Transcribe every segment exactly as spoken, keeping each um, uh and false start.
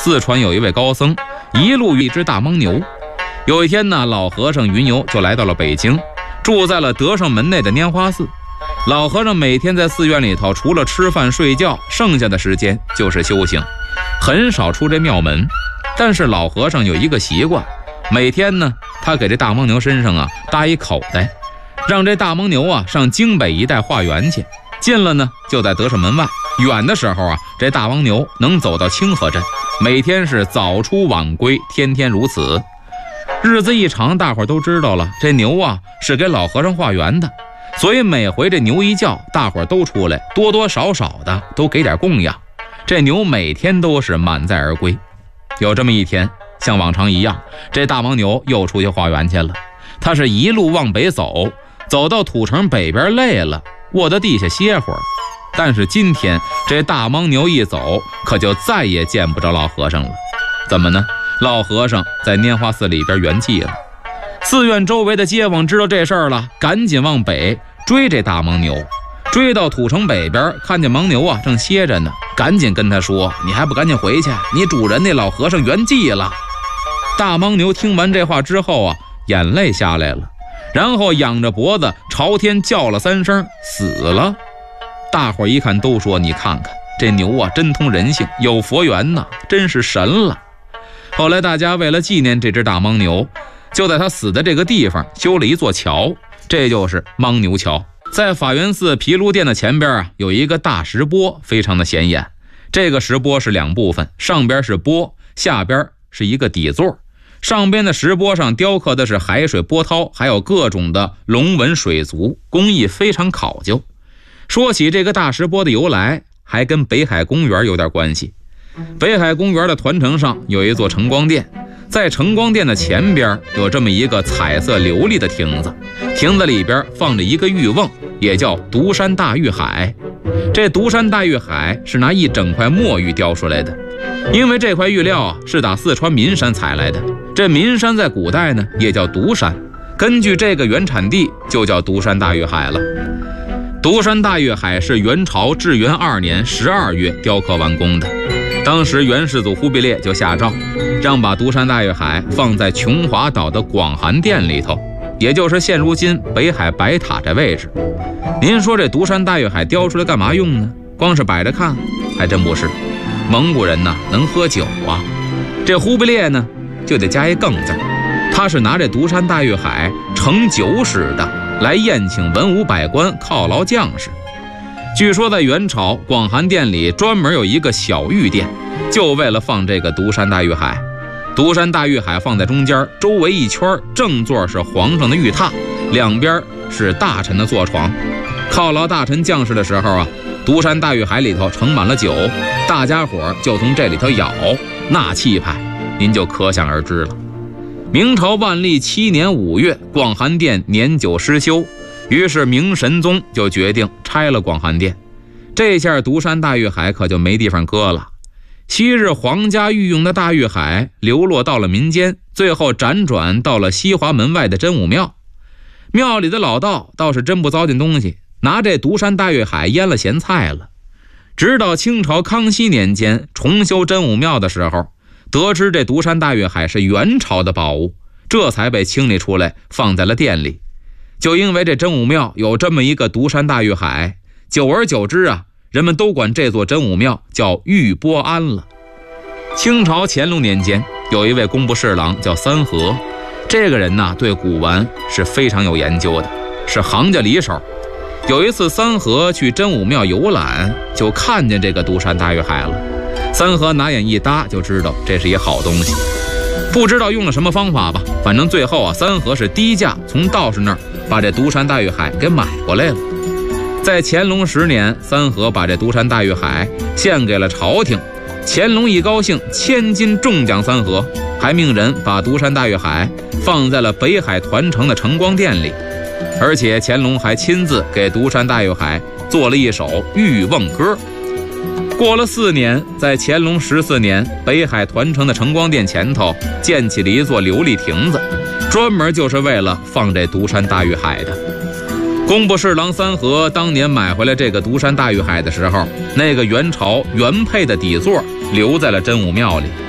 四川有一位高僧，一路一只大牦牛。有一天呢，老和尚云游就来到了北京，住在了德胜门内的拈花寺。老和尚每天在寺院里头，除了吃饭睡觉，剩下的时间就是修行，很少出这庙门。但是老和尚有一个习惯，每天呢，他给这大牦牛身上啊搭一口袋，让这大牦牛啊上京北一带化缘去。近了呢，就在德胜门外；远的时候啊，这大牦牛能走到清河镇。每天是早出晚归，天天如此。日子一长，大伙都知道了，这牛啊是给老和尚化缘的，所以每回这牛一叫，大伙都出来，多多少少的都给点供养。这牛每天都是满载而归。有这么一天，像往常一样，这大牦牛又出去化缘去了。他是一路往北走，走到土城北边累了，卧到地下歇会儿。但是今天这大牦牛一走，可就再也见不着老和尚了。怎么呢？老和尚在拈花寺里边圆寂了。寺院周围的街坊知道这事儿了，赶紧往北追这大牦牛。追到土城北边，看见牦牛啊正歇着呢，赶紧跟他说：“你还不赶紧回去？你主人那老和尚圆寂了。”大牦牛听完这话之后啊，眼泪下来了，然后仰着脖子朝天叫了三声，死了。大伙一看都说：“你看看这牛啊，真通人性，有佛缘呐，真是神了。”后来大家为了纪念这只大牦牛，就在他死的这个地方修了一座桥，这就是牦牛桥。在法源寺毗卢殿的前边啊，有一个大石钵，非常的显眼。这个石钵是两部分，上边是钵，下边是一个底座。上边的石钵上雕刻的是海水波涛，还有各种的龙纹水族，工艺非常考究。说起这个大石钵的由来，还跟北海公园有点关系。北海公园的团城上有一座晨光殿，在晨光殿的前边有这么一个彩色琉璃的亭子，亭子里边放着一个玉瓮，也叫独山大玉海。这独山大玉海是拿一整块墨玉雕出来的，因为这块玉料啊是打四川岷山采来的。这岷山在古代呢也叫独山，根据这个原产地就叫独山大玉海了。独山大玉海是元朝至元二年十二月雕刻完工的。当时元世祖忽必烈就下诏，让把独山大玉海放在琼华岛的广寒殿里头，也就是现如今北海白塔这位置。您说这独山大玉海雕出来干嘛用呢？光是摆着看？还真不是。蒙古人呢能喝酒啊，这忽必烈呢就得加一更字，他是拿这独山大玉海盛酒使的，来宴请文武百官、犒劳将士。据说在元朝广寒殿里专门有一个小玉殿，就为了放这个独山大玉海。独山大玉海放在中间，周围一圈，正座是皇上的玉榻，两边是大臣的坐床。犒劳大臣将士的时候啊，独山大玉海里头盛满了酒，大家伙就从这里头舀，那气派您就可想而知了。明朝万历七年五月，广寒殿年久失修，于是明神宗就决定拆了广寒殿。这下独山大玉海可就没地方搁了。昔日皇家御用的大玉海流落到了民间，最后辗转到了西华门外的真武庙。庙里的老道倒是真不糟践东西，拿这独山大玉海腌了咸菜了。直到清朝康熙年间重修真武庙的时候，得知这独山大玉海是元朝的宝物，这才被清理出来放在了殿里。就因为这真武庙有这么一个独山大玉海，久而久之啊，人们都管这座真武庙叫玉波庵了。清朝乾隆年间，有一位工部侍郎叫三河，这个人呢对古玩是非常有研究的，是行家里手。有一次三河去真武庙游览，就看见这个独山大玉海了。三河拿眼一搭，就知道这是一好东西。不知道用了什么方法吧，反正最后啊，三河是低价从道士那儿把这独山大玉海给买过来了。在乾隆十年，三河把这独山大玉海献给了朝廷，乾隆一高兴，千金重奖三河，还命人把独山大玉海放在了北海团城的晨光殿里。而且乾隆还亲自给独山大玉海做了一首玉瓮歌。过了四年，在乾隆十四年，北海团城的晨光殿前头建起了一座琉璃亭子，专门就是为了放这独山大玉海的。工部侍郎三河当年买回来这个独山大玉海的时候，那个元朝原配的底座留在了真武庙里，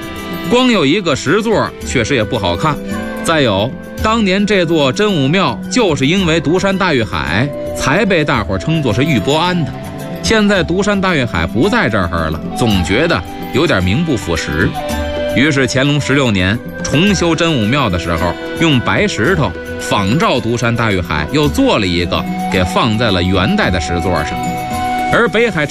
光有一个石座确实也不好看。再有，当年这座真武庙就是因为独山大玉海才被大伙称作是玉波庵的。现在独山大玉海不在这儿了，总觉得有点名不副实。于是乾隆十六年重修真武庙的时候，用白石头仿照独山大玉海又做了一个，给放在了元代的石座上。而北海